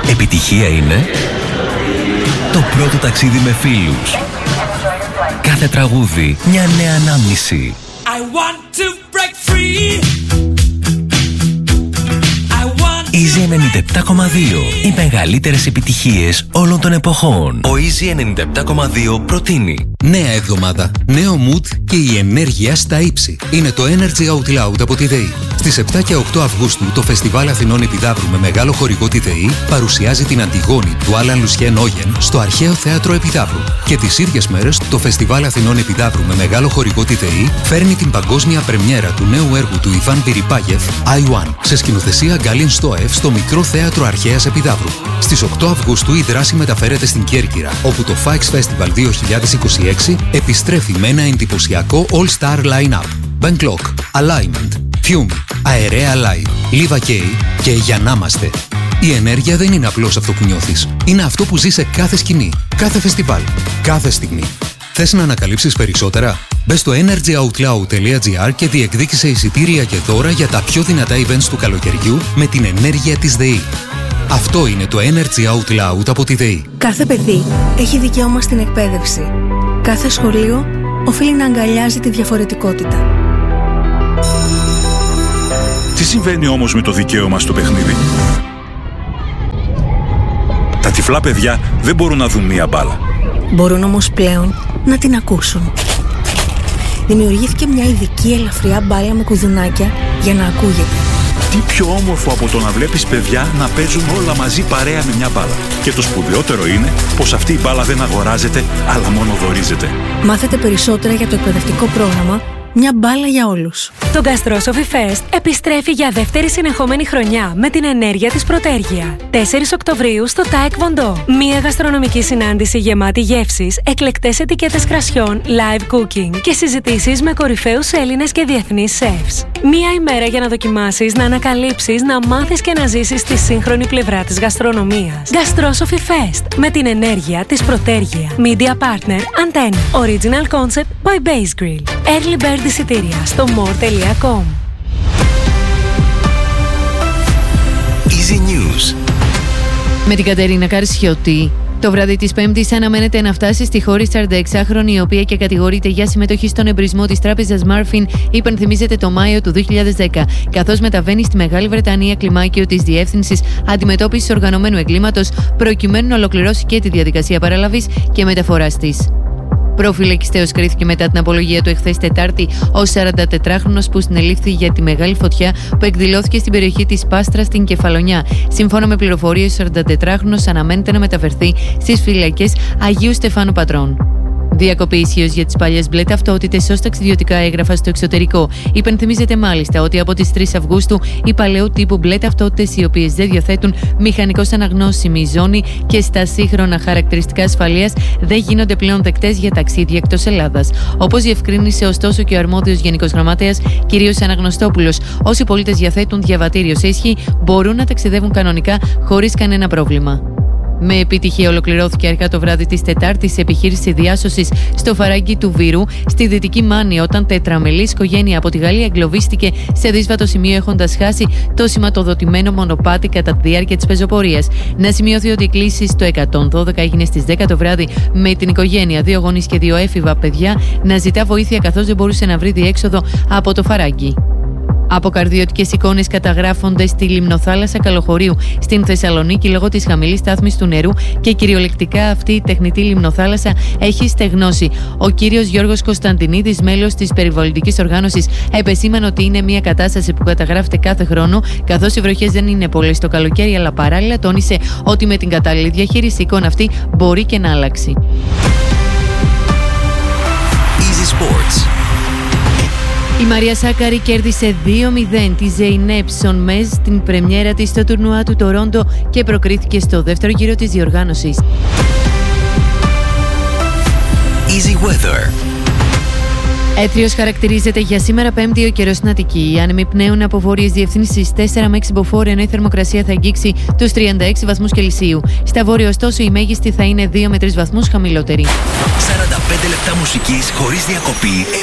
Επιτυχία είναι το πρώτο ταξίδι με φίλους. Κάθε τραγούδι μια νέα ανάμνηση. I want to break free. Easy 97,2. Οι μεγαλύτερες επιτυχίες όλων των εποχών. Ο Easy 97,2 προτείνει νέα εβδομάδα, νέο mood και η ενέργεια στα ύψη. Είναι το Energy Out Loud από τη ΔΕΗ. Στις 7 και 8 Αυγούστου το Φεστιβάλ Αθηνών Επιδαύρου με μεγάλο χορηγό τη ΔΕΗ παρουσιάζει την Αντιγόνη του Άλαν Λουσιέν Όγεν στο Αρχαίο Θέατρο Επιδαύρου. Και τις ίδιες μέρες το Φεστιβάλ Αθηνών Επιδαύρου με μεγάλο χορηγό τη ΔΕΗ φέρνει την παγκόσμια πρεμιέρα του νέου έργου του Ιβάν Πυριπάγεφ I-1 σε σκηνοθεσία Γκάλιν Στόεφ στο Μικρό Θέατρο Αρχαίας Επιδαύρου. Στις 8 Αυγούστου η δράση μεταφέρεται στην Κέρκυρα, όπου το Fikes Festival 2026 επιστρέφει με ένα εντυπωσιακό all-star line-up. Bangkok, Alignment, Fume, Αερέα Live, Liva K και Για να είμαστε. Η ενέργεια δεν είναι απλώς αυτό που νιώθεις. Είναι αυτό που ζει σε κάθε σκηνή, κάθε φεστιβάλ, κάθε στιγμή. Θες να ανακαλύψεις περισσότερα? Μπες στο energyoutloud.gr και διεκδίκησε εισιτήρια και δώρα για τα πιο δυνατά events του καλοκαιριού με την ενέργεια της ΔΕΗ. Αυτό είναι το Energy Out Loud από τη ΔΕΗ. Κάθε παιδί έχει δικαίωμα στην εκπαίδευση. Κάθε σχολείο οφείλει να αγκαλιάζει τη διαφορετικότητα. Τι συμβαίνει όμως με το δικαίωμα στο παιχνίδι? Τα τυφλά παιδιά δεν μπορούν να δουν μία μπάλα. Μπορούν όμως πλέον να την ακούσουν. Δημιουργήθηκε μια ειδική ελαφριά μπάλα με κουδουνάκια για να ακούγεται. Τι πιο όμορφο από το να βλέπεις παιδιά να παίζουν όλα μαζί παρέα με μια μπάλα. Και το σπουδαιότερο είναι πως αυτή η μπάλα δεν αγοράζεται, αλλά μόνο δωρίζεται. Μάθετε περισσότερα για το εκπαιδευτικό πρόγραμμα Μια μπάλα για όλους. Το Gastrosophy Fest επιστρέφει για δεύτερη συνεχόμενη χρονιά με την ενέργεια της Πρωτέργεια. 4 Οκτωβρίου στο ΤΑΕΚ Βοντό. Μια γαστρονομική συνάντηση γεμάτη γεύσεις, εκλεκτές ετικέτες κρασιών, live cooking και συζητήσεις με κορυφαίους Έλληνες και διεθνείς σεφς. Μια ημέρα για να δοκιμάσεις, να ανακαλύψεις, να μάθεις και να ζήσεις τη σύγχρονη πλευρά της γαστρονομίας. Gastrosophy Fest με την ενέργεια της Πρωτέργεια. Media Partner Antenna. Original Concept by Base Grill. Early Bird εισιτήρια στο more.com. Easy News. Με την Κατερίνα Καρσιώτη. Το βράδυ της Πέμπτης αναμένεται να φτάσει στη χώρα 46χρονη, η οποία και κατηγορείται για συμμετοχή στον εμπρισμό της τράπεζας Μάρφιν, υπενθυμίζεται το Μάιο του 2010, καθώς μεταβαίνει στη Μεγάλη Βρετανία κλιμάκιο της Διεύθυνσης Αντιμετώπισης Οργανωμένου Εγκλήματος, προκειμένου να ολοκληρώσει και τη διαδικασία παραλαβής και μεταφοράς της. Προφυλακιστέος κρίθηκε μετά την απολογία του εχθές Τετάρτη ο 44χρονος που συνελήφθη για τη μεγάλη φωτιά που εκδηλώθηκε στην περιοχή της Πάστρας στην Κεφαλονιά. Σύμφωνα με πληροφορίες, ο 44χρονος αναμένεται να μεταφερθεί στις φυλακές Αγίου Στεφάνου Πατρών. Διακοπή ισχύως για τις παλιές μπλε ταυτότητες ως ταξιδιωτικά έγγραφα στο εξωτερικό. Υπενθυμίζεται μάλιστα ότι από τις 3 Αυγούστου οι παλαιού τύπου μπλε ταυτότητες, οι οποίες δεν διαθέτουν μηχανικώς αναγνώσιμη ζώνη και στα σύγχρονα χαρακτηριστικά ασφαλείας, δεν γίνονται πλέον δεκτές για ταξίδια εκτός Ελλάδας. Όπως διευκρίνησε ωστόσο και ο αρμόδιος Γενικός Γραμματέας κ. Αναγνωστόπουλος, όσοι πολίτες διαθέτουν διαβατήριο σε ισχύ μπορούν να ταξιδεύουν κανονικά χωρίς κανένα πρόβλημα. Με επιτυχία ολοκληρώθηκε αργά το βράδυ της Τετάρτης επιχείρηση διάσωσης στο Φαράγγι του Βύρου, στη Δυτική Μάνη, όταν τετραμελής οικογένεια από τη Γαλλία εγκλωβίστηκε σε δύσβατο σημείο, έχοντας χάσει το σηματοδοτημένο μονοπάτι κατά τη διάρκεια της πεζοπορίας. Να σημειωθεί ότι η κλήση στο 112 έγινε στις 10 το βράδυ, με την οικογένεια, 2 γονείς και 2 έφηβα παιδιά να ζητά βοήθεια, καθώς δεν μπορούσε να βρει διέξοδο από το Φαράγγι. Αποκαρδιωτικές εικόνες καταγράφονται στη λιμνοθάλασσα Καλοχωρίου στην Θεσσαλονίκη λόγω της χαμηλής στάθμης του νερού και κυριολεκτικά αυτή η τεχνητή λιμνοθάλασσα έχει στεγνώσει. Ο κύριος Γιώργος Κωνσταντινίδης, μέλος της περιβαλλοντικής οργάνωσης, επεσήμανε ότι είναι μια κατάσταση που καταγράφεται κάθε χρόνο, καθώς οι βροχές δεν είναι πολλές το καλοκαίρι, αλλά παράλληλα τόνισε ότι με την κατάλληλη διαχείριση η εικόνα αυτή μπορεί και να αλλάξει. Easy Sports. Η Μαρία Σάκαρη κέρδισε 2-0 τη Ζεϊνέπ Σονμέζ στην πρεμιέρα της στο τουρνουά του Τορόντο και προκρίθηκε στο δεύτερο γύρο της διοργάνωσης. Easy Weather. Έθριος χαρακτηρίζεται για σήμερα Πέμπτη ο καιρός στην Αττική. Οι άνεμοι πνέουν από βόρειες διευθύνσεις 4 με 6 μποφόρ, ενώ η θερμοκρασία θα αγγίξει τους 36 βαθμούς Κελσίου. Στα βόρεια, ωστόσο, η μέγιστη θα είναι 2 με 3 βαθμούς χαμηλότερη. 45 λεπτά μουσικής χωρίς διακοπή.